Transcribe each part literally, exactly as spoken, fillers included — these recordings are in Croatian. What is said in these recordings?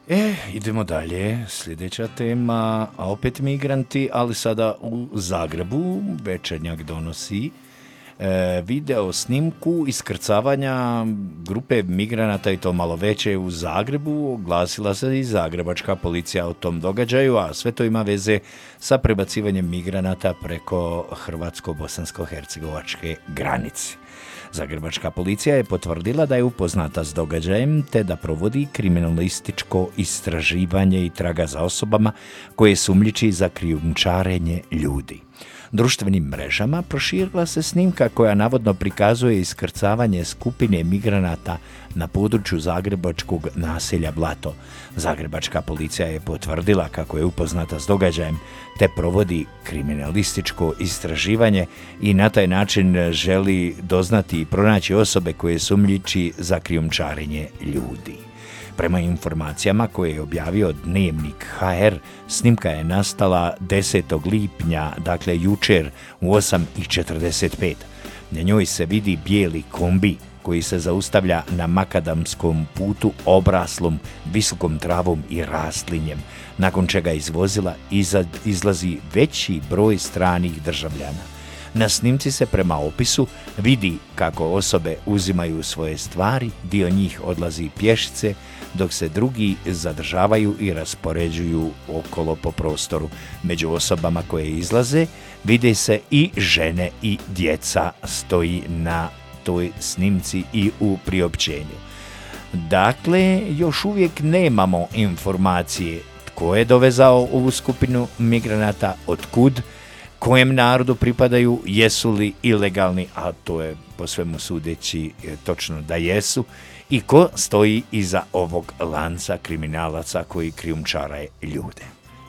E, idemo dalje. Sljedeća tema, a opet migranti, ali sada u Zagrebu. Večernjak donosi e, video snimku iskrcavanja grupe migranata, i to malo veće, u Zagrebu. Oglasila se i zagrebačka policija o tom događaju, a sve to ima veze sa prebacivanjem migranata preko hrvatsko-bosansko-hercegovačke granice. Zagrebačka policija je potvrdila da je upoznata s događajem te da provodi kriminalističko istraživanje i traga za osobama koje sumnjiči za krijumčarenje ljudi. Društvenim mrežama proširila se snimka koja navodno prikazuje iskrcavanje skupine migranata na području zagrebačkog naselja Blato. Zagrebačka policija je potvrdila kako je upoznata s događajem te provodi kriminalističko istraživanje i na taj način želi doznati i pronaći osobe koje sumnjiči za krijumčarenje ljudi. Prema informacijama koje je objavio Dnevnik ha er, snimka je nastala desetog lipnja, dakle jučer u osam i četrdeset pet. Na njoj se vidi bijeli kombi koji se zaustavlja na makadamskom putu obraslom visokom travom i rastlinjem, nakon čega iz vozila izlazi veći broj stranih državljana. Na snimci se prema opisu vidi kako osobe uzimaju svoje stvari, dio njih odlazi pješice, dok se drugi zadržavaju i raspoređuju okolo po prostoru. Među osobama koje izlaze vide se i žene i djeca, stoji na toj snimci i u priopćenju. Dakle, još uvijek nemamo informacije tko je dovezao ovu skupinu migranata, otkud, kojem narodu pripadaju, jesu li ilegalni, a to je po svemu sudeći točno da jesu, i ko stoji iza ovog lanca kriminalaca koji krijumčare ljude.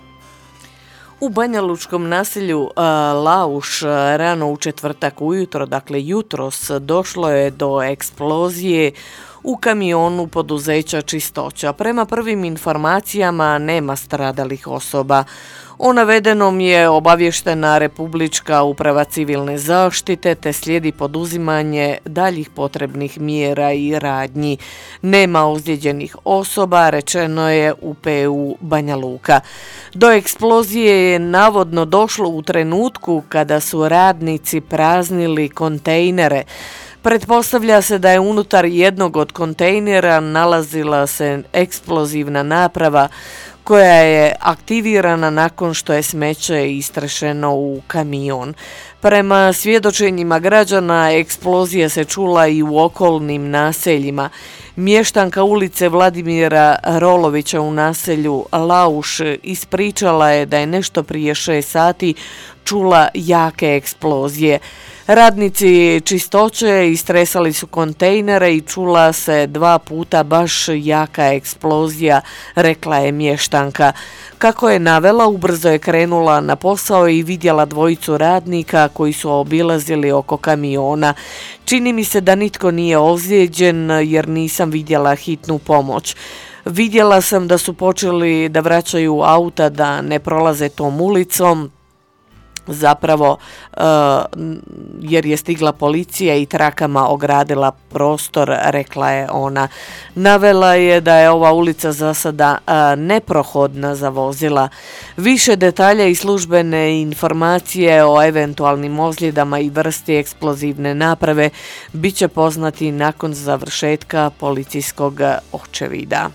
U banjalučkom naselju uh, Lauš uh, rano u četvrtak ujutro, dakle jutros, došlo je do eksplozije u kamionu poduzeća Čistoća. Prema prvim informacijama nema stradalih osoba. O navedenom je obavještena Republička uprava civilne zaštite te slijedi poduzimanje daljih potrebnih mjera i radnji. Nema ozlijeđenih osoba, rečeno je u pe u Banja Luka. Do eksplozije je navodno došlo u trenutku kada su radnici praznili kontejnere. Pretpostavlja se da je unutar jednog od kontejnera nalazila se eksplozivna naprava koja je aktivirana nakon što je smeće istrešeno u kamion. Prema svjedočenjima građana, eksplozija se čula i u okolnim naseljima. Mještanka ulice Vladimira Rolovića u naselju Lauš ispričala je da je nešto prije šest sati čula jake eksplozije. Radnici Čistoće istresali su kontejnere i čula se dva puta baš jaka eksplozija, rekla je mještanka. Kako je navela, ubrzo je krenula na posao i vidjela dvojicu radnika koji su obilazili oko kamiona. Čini mi se da nitko nije ozlijeđen jer nisam vidjela hitnu pomoć. Vidjela sam da su počeli da vraćaju auta, da ne prolaze tom ulicom, zapravo uh, jer je stigla policija i trakama ogradila prostor, rekla je ona. Navela je da je ova ulica za sada uh, neprohodna za vozila. Više detalja i službene informacije o eventualnim ozljedama i vrsti eksplozivne naprave bit će poznati nakon završetka policijskog očevida.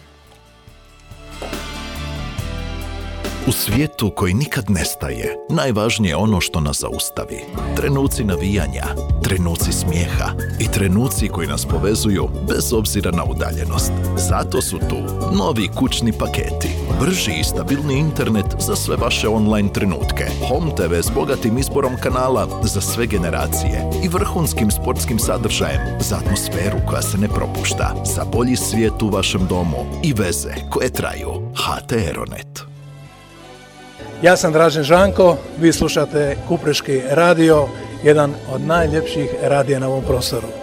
U svijetu koji nikad nestaje, najvažnije je ono što nas zaustavi. Trenuci navijanja, trenuci smijeha i trenuci koji nas povezuju bez obzira na udaljenost. Zato su tu novi kućni paketi. Brži i stabilni internet za sve vaše online trenutke. Home te ve s bogatim izborom kanala za sve generacije i vrhunskim sportskim sadržajem za atmosferu koja se ne propušta. Za bolji svijet u vašem domu i veze koje traju. ha te Aeronet. Ja sam Dražen Žanko, vi slušate Kupreški radio, jedan od najljepših radija na ovom prostoru.